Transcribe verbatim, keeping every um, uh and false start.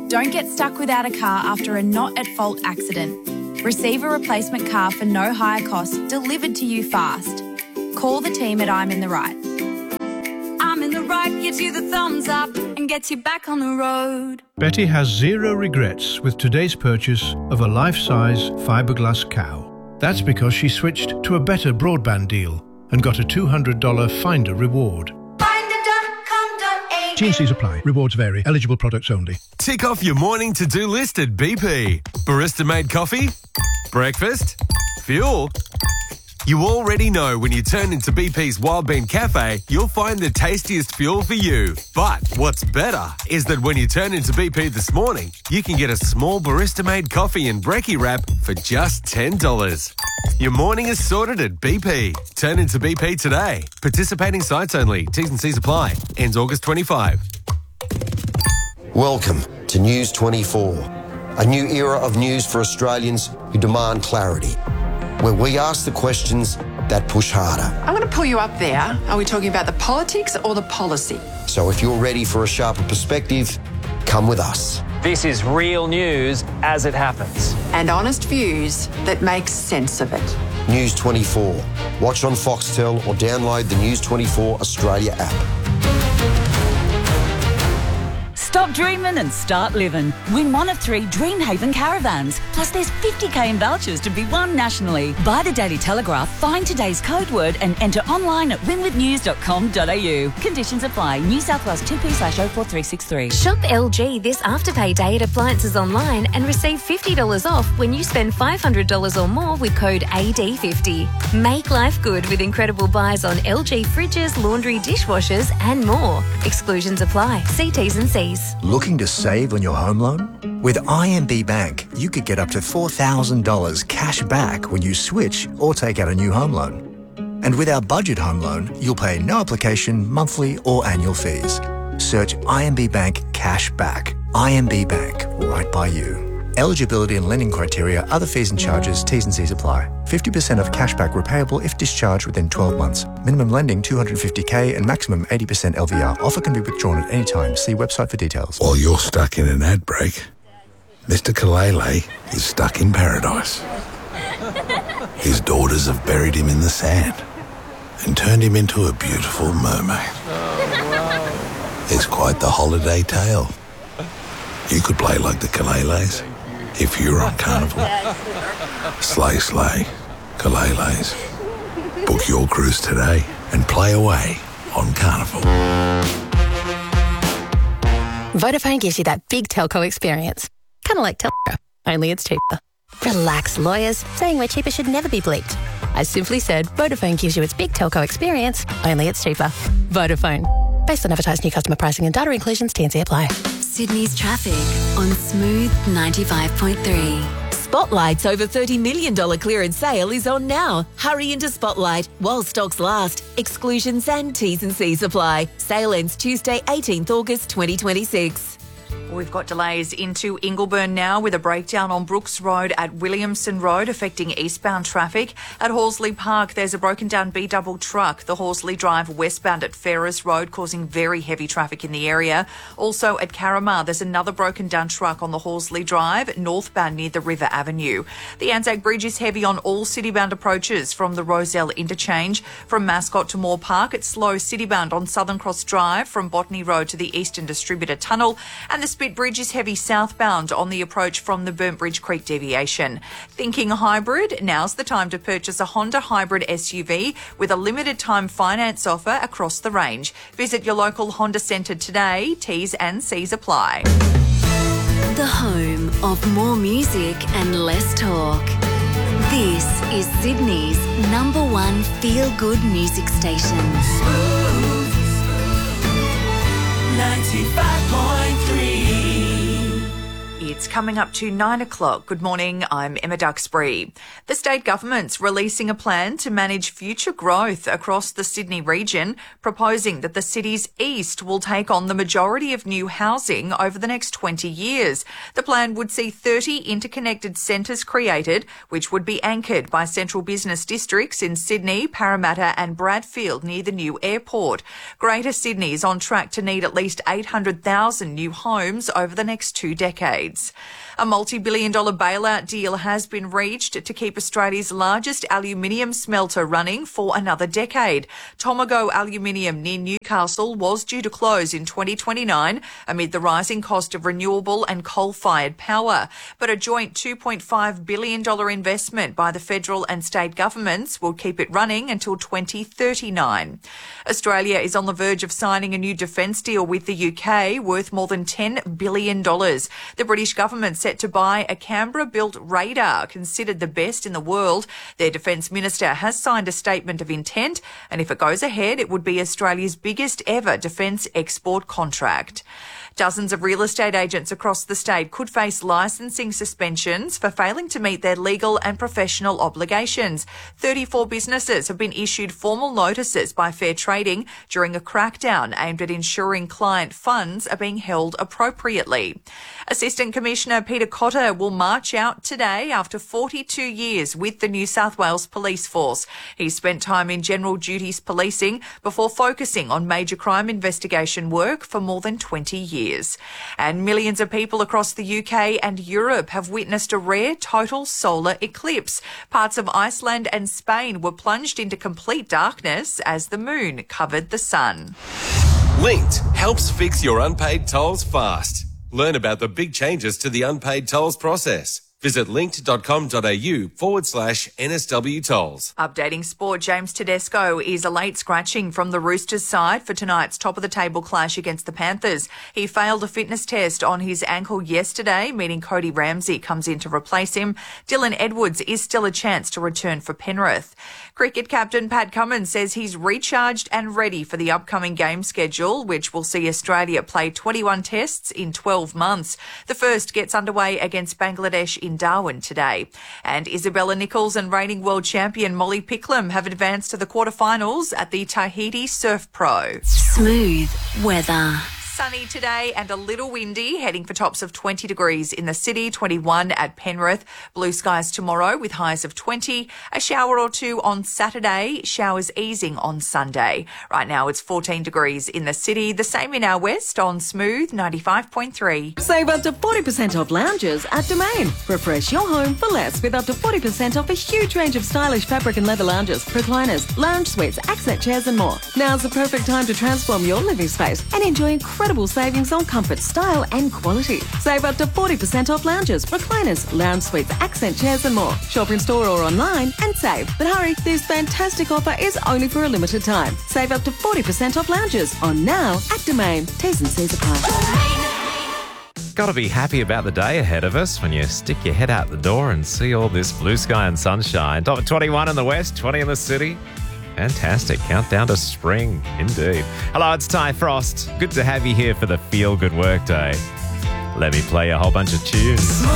Don't get stuck without a car after a not-at-fault accident. Receive a replacement car for no higher cost delivered to you fast. Call the team at I'm in the Right. I'm in the Right gives you the thumbs up and gets you back on the road. Betty has zero regrets with today's purchase of a life-size fiberglass cow. That's because she switched to a better broadband deal and got a two hundred dollars Finder reward. T and C's apply. Rewards vary. Eligible products only. Tick off your morning to-do list at B P. Barista-made coffee? Breakfast? Fuel? You already know when you turn into B P's Wild Bean Cafe, you'll find the tastiest fuel for you. But what's better is that when you turn into B P this morning, you can get a small barista-made coffee and brekkie wrap for just ten dollars. Your morning is sorted at B P. Turn into B P today. Participating sites only. T's and C's apply. Ends August twenty-fifth. Welcome to News twenty-four, a new era of news for Australians who demand clarity, where we ask the questions that push harder. I'm going to pull you up there. Are we talking about the politics or the policy? So if you're ready for a sharper perspective, come with us. This is real news as it happens. And honest views that make sense of it. News twenty-four. Watch on Foxtel or download the News twenty-four Australia app. Stop dreaming and start living. Win one of three Dreamhaven caravans. Plus there's fifty K in vouchers to be won nationally. Buy the Daily Telegraph, find today's code word and enter online at win with news dot com dot a u. Conditions apply. New South Wales two P slash oh four three six three. Shop L G this Afterpay Day at Appliances Online and receive fifty dollars off when you spend five hundred dollars or more with code A D fifty. Make life good with incredible buys on L G fridges, laundry, dishwashers and more. Exclusions apply. See T's and C's. Looking to save on your home loan? With I M B Bank, you could get up to four thousand dollars cash back when you switch or take out a new home loan. And with our budget home loan, you'll pay no application, monthly or annual fees. Search I M B Bank Cash Back. I M B Bank, right by you. Eligibility and lending criteria, other fees and charges, T's and C's apply. fifty percent of cashback repayable if discharged within twelve months. Minimum lending two hundred fifty K and maximum eighty percent L V R. Offer can be withdrawn at any time. See website for details. While you're stuck in an ad break, Mister Kalele is stuck in paradise. His daughters have buried him in the sand and turned him into a beautiful mermaid. It's quite the holiday tale. You could play like the Kaleles if you're on Carnival. Slay, slay, Kaleles. Book your cruise today and play away on Carnival. Vodafone gives you that big telco experience. Kind of like Telco, only it's cheaper. Relax, lawyers. Saying we're cheaper should never be bleeped. I simply said Vodafone gives you its big telco experience, only it's cheaper. Vodafone. Based on advertised new customer pricing and data inclusions, T and C apply. Sydney's traffic on Smooth ninety-five point three. Spotlight's over thirty million dollars clearance sale is on now. Hurry into Spotlight while stocks last. Exclusions and T's and C's apply. Sale ends Tuesday, eighteenth August twenty twenty-six. We've got delays into Ingleburn now with a breakdown on Brooks Road at Williamson Road affecting eastbound traffic. At Horsley Park, there's a broken down B-double truck. The Horsley Drive westbound at Ferris Road causing very heavy traffic in the area. Also at Carramar, there's another broken down truck on the Horsley Drive northbound near the River Avenue. The Anzac Bridge is heavy on all citybound approaches from the Rozelle interchange. From Mascot to Moore Park, it's slow citybound on Southern Cross Drive from Botany Road to the Eastern Distributor Tunnel. And the Spit Bridge is heavy southbound on the approach from the Burnt Bridge Creek deviation. Thinking hybrid? Now's the time to purchase a Honda hybrid S U V with a limited time finance offer across the range. Visit your local Honda Centre today. T's and C's apply. The home of more music and less talk. This is Sydney's number one feel-good music station. Smooth ninety-five point three. It's coming up to nine o'clock. Good morning, I'm Emma Duxbury. The state government's releasing a plan to manage future growth across the Sydney region, proposing that the city's east will take on the majority of new housing over the next twenty years. The plan would see thirty interconnected centres created, which would be anchored by central business districts in Sydney, Parramatta and Bradfield near the new airport. Greater Sydney is on track to need at least eight hundred thousand new homes over the next two decades. A multi-billion dollar bailout deal has been reached to keep Australia's largest aluminium smelter running for another decade. Tomago Aluminium near Newcastle was due to close in twenty twenty-nine amid the rising cost of renewable and coal-fired power. But a joint two point five billion dollars investment by the federal and state governments will keep it running until twenty thirty-nine. Australia is on the verge of signing a new defence deal with the U K worth more than ten billion dollars. The British government set to buy a Canberra-built radar considered the best in the world. Their Defence Minister has signed a statement of intent, and if it goes ahead, it would be Australia's biggest ever defence export contract. Dozens of real estate agents across the state could face licensing suspensions for failing to meet their legal and professional obligations. thirty-four businesses have been issued formal notices by Fair Trading during a crackdown aimed at ensuring client funds are being held appropriately. Assistant Commissioner Peter Cotter will march out today after forty-two years with the New South Wales Police Force. He spent time in general duties policing before focusing on major crime investigation work for more than twenty years. And millions of people across the U K and Europe have witnessed a rare total solar eclipse. Parts of Iceland and Spain were plunged into complete darkness as the moon covered the sun. Linked helps fix your unpaid tolls fast. Learn about the big changes to the unpaid tolls process. Visit linked.com.au forward slash NSW tolls. Updating sport, James Tedesco is a late scratching from the Roosters side for tonight's top-of-the-table clash against the Panthers. He failed a fitness test on his ankle yesterday, meaning Cody Ramsey comes in to replace him. Dylan Edwards is still a chance to return for Penrith. Cricket captain Pat Cummins says he's recharged and ready for the upcoming game schedule, which will see Australia play twenty-one tests in twelve months. The first gets underway against Bangladesh in Darwin today. And Isabella Nichols and reigning world champion Molly Picklum have advanced to the quarterfinals at the Tahiti Surf Pro. Smooth weather. Sunny today and a little windy, heading for tops of twenty degrees in the city, twenty-one at Penrith. Blue skies tomorrow with highs of twenty. A shower or two on Saturday, showers easing on Sunday. Right now it's fourteen degrees in the city, the same in our west on Smooth ninety-five point three. Save up to forty percent off lounges at Domain. Refresh your home for less with up to forty percent off a huge range of stylish fabric and leather lounges, recliners, lounge suites, accent chairs and more. Now's the perfect time to transform your living space and enjoy incredible savings on comfort, style and quality. Save up to forty percent off lounges, recliners, lounge suites, accent chairs and more. Shop in store or online and save. But hurry, this fantastic offer is only for a limited time. Save up to forty percent off lounges on now at Domain. T's and C's apply. Got to be happy about the day ahead of us when you stick your head out the door and see all this blue sky and sunshine. Top twenty-one in the west, twenty in the city. Fantastic. Countdown to spring, indeed. Hello, it's Ty Frost. Good to have you here for the Feel Good Work Day. Let me play a whole bunch of tunes.